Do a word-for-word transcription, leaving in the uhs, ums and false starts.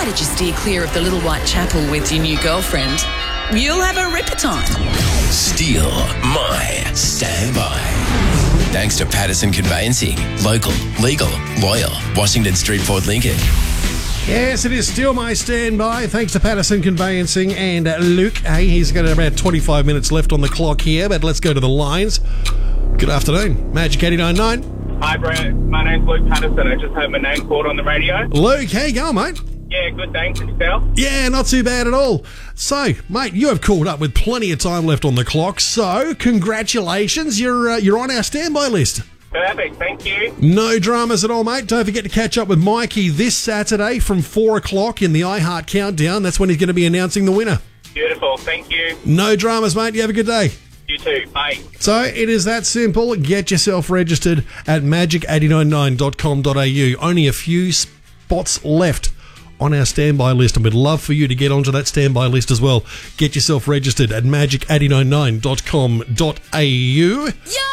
provided you steer clear of the Little White Chapel with your new girlfriend, you'll have a ripper time. Steal my standby. Thanks to Patterson Conveyancing. Local, legal, loyal. Washington Street, Port Lincoln. Yes, it is still my standby. Thanks to Patterson Conveyancing and uh, Luke. Hey, he's got about twenty-five minutes left on the clock here, but let's go to the lines. Good afternoon. Magic eighty-nine point nine. Hi, bro. My name's Luke Patterson. I just heard my name called on the radio. Luke, how you going, mate? Yeah, good, thanks. And yourself? Yeah, not too bad at all. So, mate, you have called up with plenty of time left on the clock, so congratulations. You're, uh, you're on our standby list. Perfect, thank you. No dramas at all, mate. Don't forget to catch up with Mikey this Saturday from four o'clock in the iHeart Countdown. That's when he's going to be announcing the winner. Beautiful, thank you. No dramas, mate. You have a good day. You too, bye. So it is that simple. Get yourself registered at magic eight nine nine dot com dot a u. Only a few spots left on our standby list, and we'd love for you to get onto that standby list as well. Get yourself registered at magic eight nine nine dot com dot a u.